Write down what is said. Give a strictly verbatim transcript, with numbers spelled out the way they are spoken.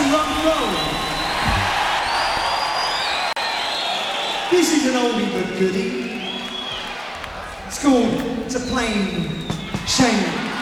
and rock and roll. This is an oldie but goodie. It's called It's a Plain Shame.